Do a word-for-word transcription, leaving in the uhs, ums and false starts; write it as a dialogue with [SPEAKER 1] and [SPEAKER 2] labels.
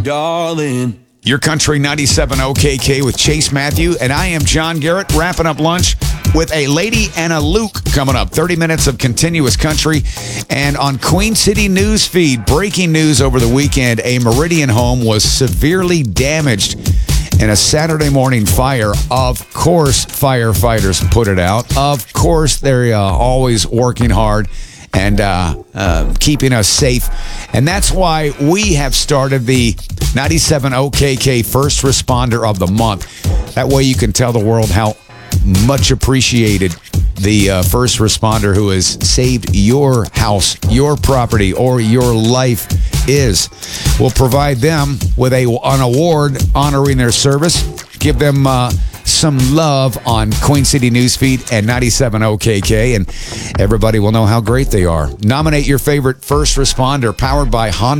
[SPEAKER 1] darling.
[SPEAKER 2] Your Country ninety-seven O K K with Chase Matthew, and I am John Garrett, wrapping up lunch with a lady and a Luke coming up. thirty minutes of continuous country. And on Queen City News Feed, breaking news over the weekend, a Meridian home was severely damaged in a Saturday morning fire. Of course, firefighters put it out. Of course, they're uh, always working hard and uh, uh, keeping us safe. And that's why we have started the ninety-seven O K K First Responder of the Month. That way you can tell the world how much appreciated the uh, first responder who has saved your house, your property, or your life is. We'll provide them with a, an award honoring their service. Give them uh, some love on Queen City Newsfeed and ninety-seven O K K, and everybody will know how great they are. Nominate your favorite first responder, powered by Honda.